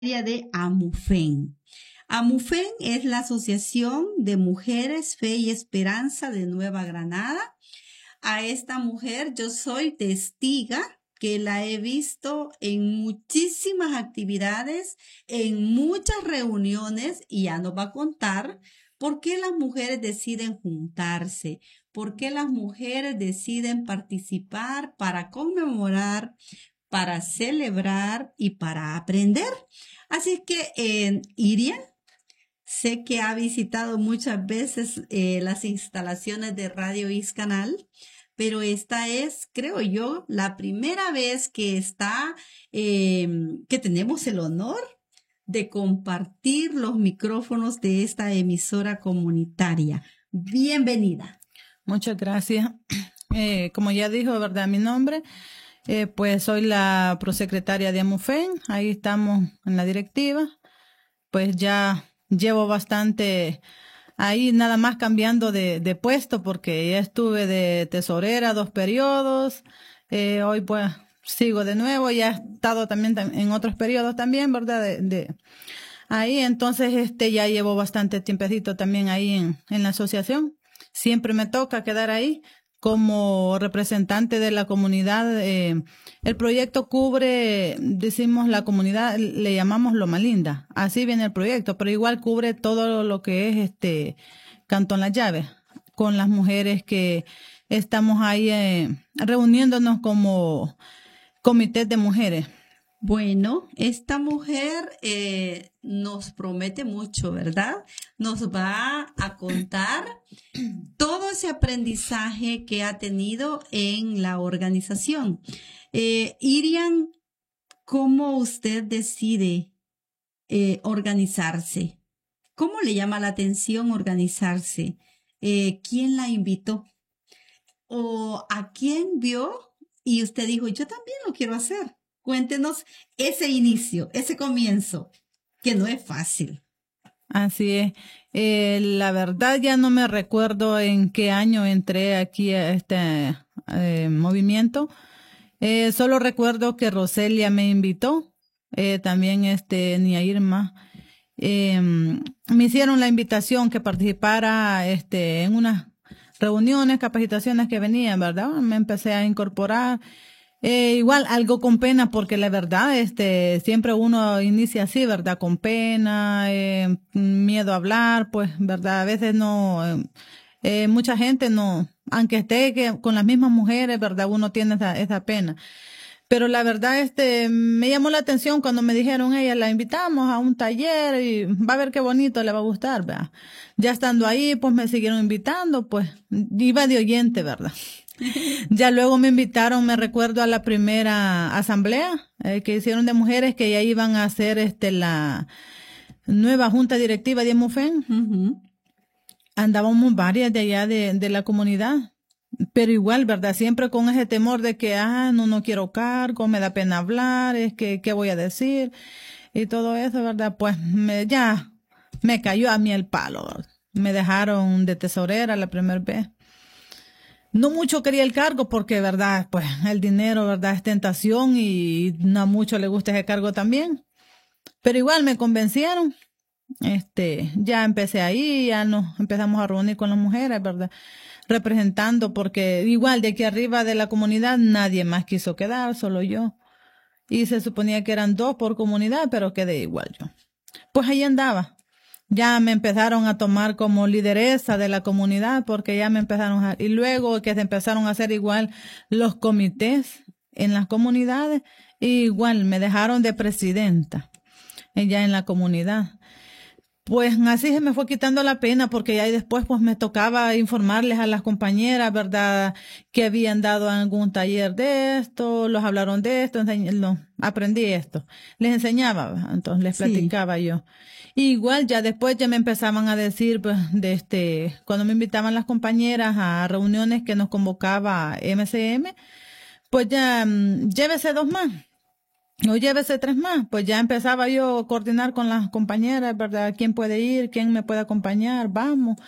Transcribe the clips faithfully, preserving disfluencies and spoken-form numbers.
de AMUFEN. AMUFEN es la Asociación de Mujeres Fe y Esperanza de Nueva Granada. A esta mujer yo soy testiga que la he visto en muchísimas actividades, en muchas reuniones, y ya nos va a contar por qué las mujeres deciden juntarse, por qué las mujeres deciden participar para conmemorar, para celebrar y para aprender. Así que, eh, Irian, sé que ha visitado muchas veces eh, las instalaciones de Radio Iscanal, pero esta es, creo yo, la primera vez que está, eh, que tenemos el honor de compartir los micrófonos de esta emisora comunitaria. Bienvenida. Muchas gracias. Eh, como ya dijo, ¿verdad? Mi nombre, eh, pues soy la prosecretaria de AMUFEN. Ahí estamos en la directiva. Pues ya llevo bastante ahí, nada más cambiando de, de puesto, porque ya estuve de tesorera dos periodos. Eh, hoy pues sigo de nuevo. Ya he estado también en otros periodos también, ¿verdad? De, de ahí, entonces este ya llevo bastante tiempecito también ahí en, en la asociación. Siempre me toca quedar ahí como representante de la comunidad. Eh, el proyecto cubre, decimos la comunidad, le llamamos Loma Linda. Así viene el proyecto, pero igual cubre todo lo que es este Cantón Las Llaves, con las mujeres que estamos ahí eh, reuniéndonos como comité de mujeres. Bueno, esta mujer eh, nos promete mucho, ¿verdad? Nos va a contar todo ese aprendizaje que ha tenido en la organización. Eh, Irian, ¿cómo usted decide eh, organizarse? ¿Cómo le llama la atención organizarse? Eh, ¿Quién la invitó? ¿O a quién vio y usted dijo, yo también lo quiero hacer? Cuéntenos ese inicio, ese comienzo, que no es fácil. Así es. Eh, la verdad ya no me recuerdo en qué año entré aquí a este eh, movimiento. Eh, solo recuerdo que Roselia me invitó, eh, también este Nia Irma. Eh, me hicieron la invitación que participara este en unas reuniones, capacitaciones que venían, ¿verdad? Me empecé a incorporar. Eh, igual algo con pena, porque la verdad, este, siempre uno inicia así, ¿verdad? Con pena, eh, miedo a hablar, pues, ¿verdad? A veces no, eh, eh, mucha gente no, aunque esté que, con las mismas mujeres, ¿verdad? Uno tiene esa, esa pena. Pero la verdad, este, me llamó la atención cuando me dijeron, ella la invitamos a un taller y va a ver qué bonito, le va a gustar, ¿verdad? Ya estando ahí, pues me siguieron invitando, pues, iba de oyente, ¿verdad? Ya luego me invitaron, me recuerdo, a la primera asamblea eh, que hicieron de mujeres, que ya iban a hacer este la nueva junta directiva de AMUFEN. Uh-huh. Andábamos varias de allá de, de la comunidad, pero igual, ¿verdad? Siempre con ese temor de que, ah, no, no quiero cargo, me da pena hablar, es que, ¿qué voy a decir? Y todo eso, ¿verdad? Pues me, ya me cayó a mí el palo. Me dejaron de tesorera la primera vez. No mucho quería el cargo porque, verdad, pues el dinero, verdad, es tentación y no mucho le gusta ese cargo también. Pero igual me convencieron. Este, ya empecé ahí, ya nos empezamos a reunir con las mujeres, verdad, representando, porque igual de aquí arriba de la comunidad nadie más quiso quedar, solo yo. Y se suponía que eran dos por comunidad, pero quedé igual yo. Pues ahí andaba. Ya me empezaron a tomar como lideresa de la comunidad, porque ya me empezaron a, y luego que se empezaron a hacer igual los comités en las comunidades, igual me dejaron de presidenta ya en la comunidad. Pues así se me fue quitando la pena, porque ya después pues me tocaba informarles a las compañeras, ¿verdad?, que habían dado algún taller de esto, los hablaron de esto, no, aprendí esto, les enseñaba, entonces les platicaba sí. yo. Igual ya después ya me empezaban a decir, pues, de este, cuando me invitaban las compañeras a reuniones que nos convocaba M C M, pues ya, um, llévese dos más, o llévese tres más. Pues ya empezaba yo a coordinar con las compañeras, ¿verdad? ¿Quién puede ir? ¿Quién me puede acompañar? Vamos.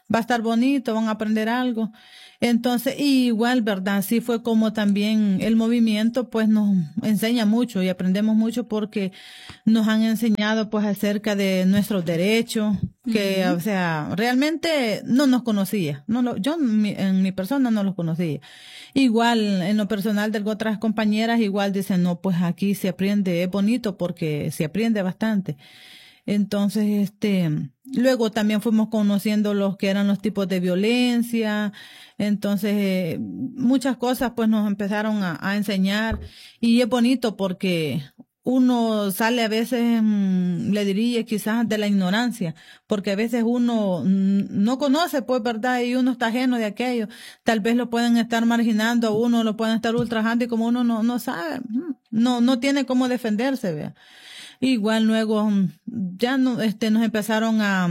va a estar bonito, van a aprender algo. Entonces, igual, ¿verdad? Así fue como también el movimiento, pues nos enseña mucho y aprendemos mucho porque nos han enseñado, pues, acerca de nuestros derechos, que, uh-huh. o sea, realmente no nos conocía. No lo, yo en mi, en mi persona no los conocía. Igual, en lo personal de otras compañeras, igual dicen, no, pues aquí se aprende, es bonito porque se aprende bastante. Entonces, este, luego también fuimos conociendo los que eran los tipos de violencia. Entonces, eh, muchas cosas pues nos empezaron a, a enseñar y es bonito porque uno sale a veces, mmm, le diría quizás de la ignorancia, porque a veces uno mmm, no conoce, pues, ¿verdad? Y uno está ajeno de aquello. Tal vez lo pueden estar marginando a uno, lo pueden estar ultrajando y como uno no, no sabe, no, no tiene cómo defenderse, vea. Igual luego ya no, este, nos empezaron a,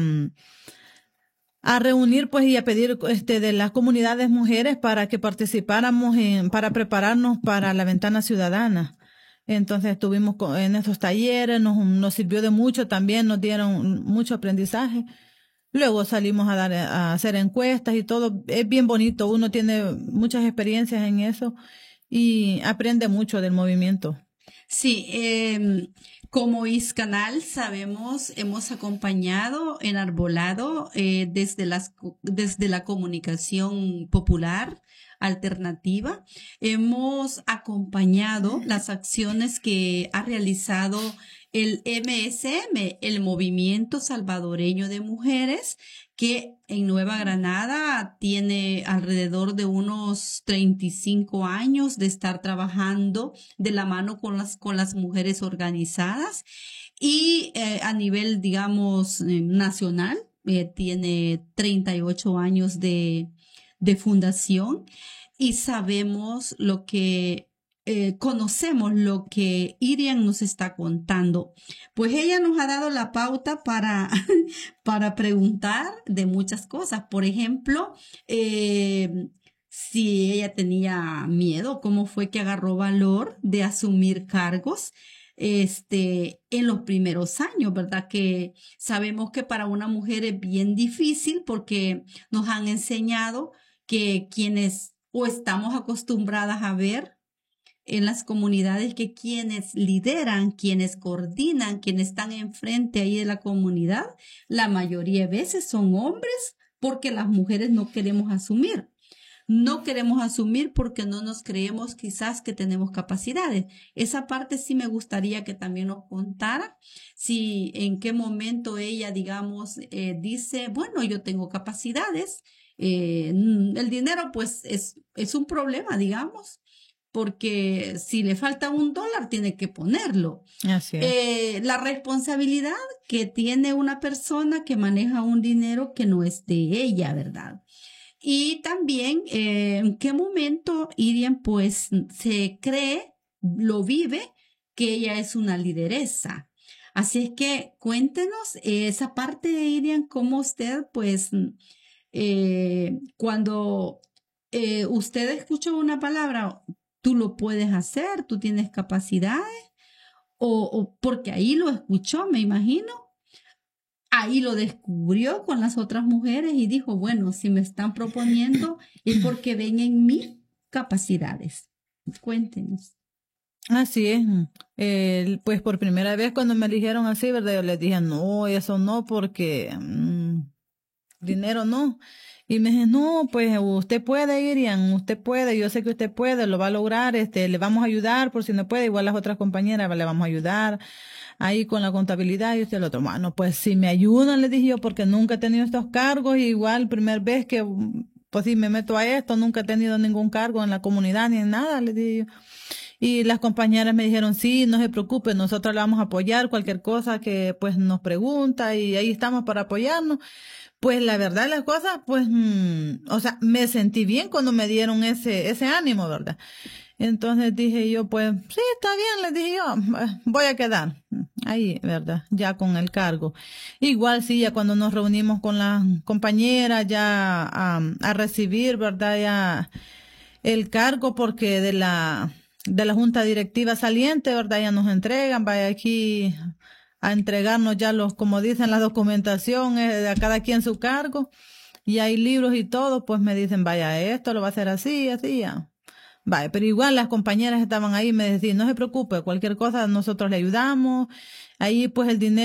a reunir pues y a pedir este de las comunidades mujeres para que participáramos en, para prepararnos para la ventana ciudadana. Entonces estuvimos en esos talleres, nos, nos sirvió de mucho también, nos dieron mucho aprendizaje. Luego salimos a dar, a hacer encuestas y todo. Es bien bonito, uno tiene muchas experiencias en eso y aprende mucho del movimiento. Sí, eh, como ISCANAL sabemos, hemos acompañado, enarbolado eh, desde, las, desde la comunicación popular alternativa. Hemos acompañado las acciones que ha realizado el M S M, el Movimiento Salvadoreño de Mujeres, que en Nueva Granada tiene alrededor de unos treinta y cinco años de estar trabajando de la mano con las, con las mujeres organizadas y eh, a nivel, digamos, eh, nacional, eh, tiene treinta y ocho años de, de fundación y sabemos lo que Eh, conocemos lo que Irian nos está contando, pues ella nos ha dado la pauta para, para preguntar de muchas cosas. Por ejemplo, eh, si ella tenía miedo, cómo fue que agarró valor de asumir cargos este, en los primeros años, ¿verdad? Que sabemos que para una mujer es bien difícil porque nos han enseñado que quienes o estamos acostumbradas a ver en las comunidades que quienes lideran, quienes coordinan, quienes están enfrente ahí de la comunidad, la mayoría de veces son hombres porque las mujeres no queremos asumir. No queremos asumir porque no nos creemos quizás que tenemos capacidades. Esa parte sí me gustaría que también nos contara si en qué momento ella, digamos, eh, dice, bueno, yo tengo capacidades. Eh, el dinero pues es, es un problema, digamos. Porque si le falta un dólar, tiene que ponerlo. Así es. Eh, la responsabilidad que tiene una persona que maneja un dinero que no es de ella, ¿verdad? Y también, eh, ¿en qué momento Irian, pues, se cree, lo vive, que ella es una lideresa? Así es que cuéntenos esa parte de Irian, cómo usted, pues, eh, cuando eh, usted escucha una palabra, tú lo puedes hacer, tú tienes capacidades, o, o porque ahí lo escuchó, me imagino, ahí lo descubrió con las otras mujeres y dijo, bueno, si me están proponiendo es porque ven en mí capacidades. Cuéntenos. Así es. Eh, pues por primera vez cuando me dijeron así, ¿verdad? Yo les dije, no, eso no, porque mmm, dinero no. Y me dije, no, pues usted puede, Irian, usted puede, yo sé que usted puede, lo va a lograr, este, le vamos a ayudar por si no puede, igual las otras compañeras le vamos a ayudar ahí con la contabilidad y usted el otro. Bueno, pues si me ayudan, le dije yo, porque nunca he tenido estos cargos, y igual primera vez que, pues si me meto a esto, nunca he tenido ningún cargo en la comunidad ni en nada, le dije yo. Y las compañeras me dijeron, sí, no se preocupe, nosotros le vamos a apoyar cualquier cosa que pues nos pregunta y ahí estamos para apoyarnos. Pues la verdad las cosas, pues, mmm, o sea, me sentí bien cuando me dieron ese, ese ánimo, ¿verdad? Entonces dije yo, pues, sí, está bien, les dije yo, voy a quedar ahí, ¿verdad? Ya con el cargo. Igual sí, ya cuando nos reunimos con las compañeras ya a, a recibir, ¿verdad? Ya el cargo, porque de la, de la junta directiva saliente, ¿verdad? Ya nos entregan, vaya aquí a entregarnos ya los, como dicen, la documentación eh, de a cada quien su cargo. y hay libros y todo, pues me dicen, vaya, esto lo va a hacer así, así, ya. Vaya, pero igual las compañeras estaban ahí y me decían, no se preocupe, cualquier cosa nosotros le ayudamos. Ahí pues el dinero